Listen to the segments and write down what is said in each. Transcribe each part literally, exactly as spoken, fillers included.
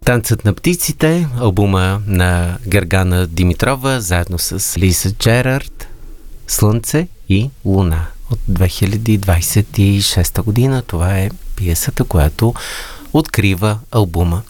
Танцът на птиците, албума на Гергана Димитрова, заедно с Лиза Джерард, Слънце и Луна от две хиляди двадесет и шеста година. Това е пиесата, която открива албума.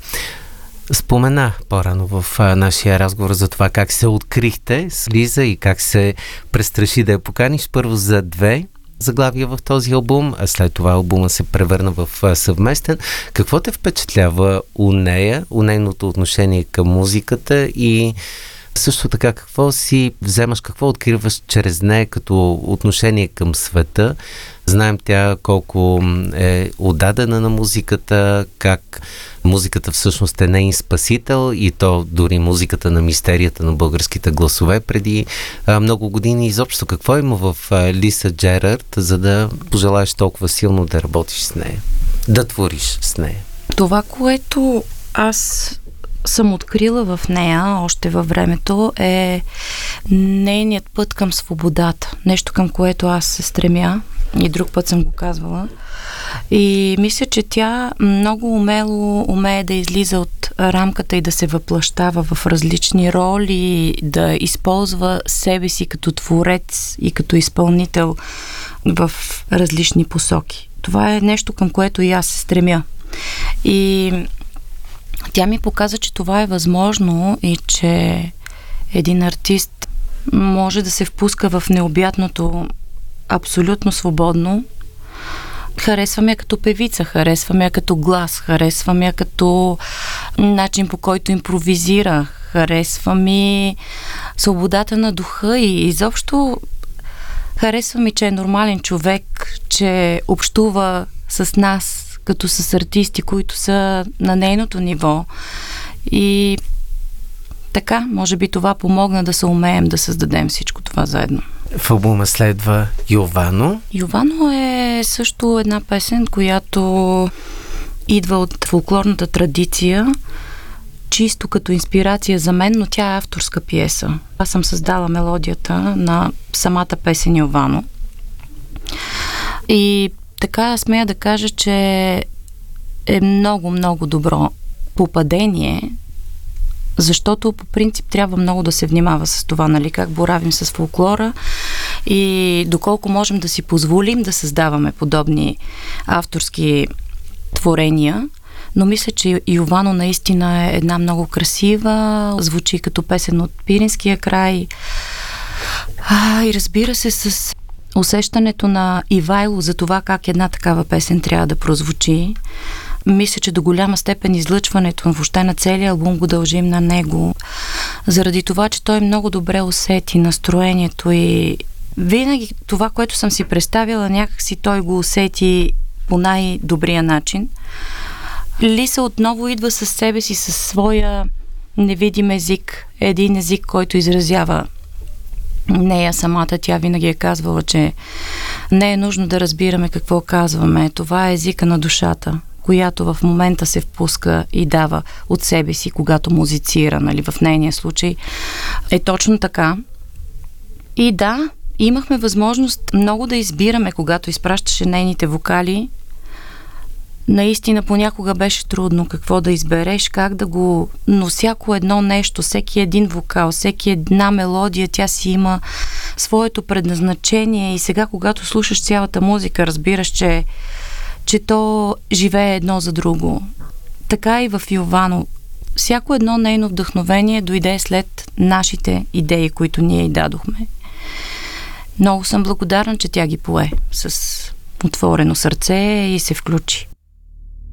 Спомена по-рано в нашия разговор за това как се открихте с Лиза и как се престраши да я поканиш. Първо за две заглавия в този албум, а след това албума се превърна в съвместен. Какво те впечатлява у нея, у нейното отношение към музиката и също така какво си вземаш, какво откриваш чрез нея като отношение към света? Знаем тя колко е отдадена на музиката, как музиката всъщност е неин спасител и то дори музиката на мистерията на българските гласове преди а, много години. Изобщо какво има в а, Лиза Джерард, за да пожелаеш толкова силно да работиш с нея, да твориш с нея? Това, което аз съм открила в нея още във времето, е нейният път към свободата. Нещо, към което аз се стремя и друг път съм го казвала. И мисля, че тя много умело умее да излиза от рамката и да се въплъщава в различни роли, да използва себе си като творец и като изпълнител в различни посоки. Това е нещо, към което и аз се стремя. И тя ми показа, че това е възможно и че един артист може да се впуска в необятното абсолютно свободно. Харесвам я като певица, харесвам я като глас, харесвам я като начин, по който импровизира, харесвам и свободата на духа и изобщо харесвам и, че е нормален човек, че общува с нас като с артисти, които са на нейното ниво. И така, може би това помогна да се умеем да създадем всичко това заедно. В албума следва Йовано. Йовано е също една песен, която идва от фолклорната традиция, чисто като инспирация за мен, но тя е авторска пиеса. Аз съм създала мелодията на самата песен Йовано. И така смея да кажа, че е много-много добро попадение, защото по принцип трябва много да се внимава с това, нали, как боравим с фолклора и доколко можем да си позволим да създаваме подобни авторски творения. Но мисля, че Йовано наистина е една много красива, звучи като песен от Пиринския край. А, и разбира се, с усещането на Ивайло за това как една такава песен трябва да прозвучи. Мисля, че до голяма степен излъчването въобще на целия албум го дължим на него. Заради това, че той много добре усети настроението и винаги това, което съм си представила, някакси той го усети по най-добрия начин. Лиза отново идва със себе си, със своя невидим език. Един език, който изразява нея самата. Тя винаги е казвала, че не е нужно да разбираме какво казваме. Това е езика на душата, която в момента се впуска и дава от себе си, когато музицира, нали, в нейния случай. Е точно така. И да, имахме възможност много да избираме, когато изпращаше нейните вокали. Наистина понякога беше трудно какво да избереш, как да го... Но всяко едно нещо, всеки един вокал, всеки една мелодия, тя си има своето предназначение и сега, когато слушаш цялата музика, разбираш, че, че то живее едно за друго. Така и в Йовано. Всяко едно нейно вдъхновение дойде след нашите идеи, които ние й дадохме. Много съм благодарна, че тя ги пое с отворено сърце и се включи.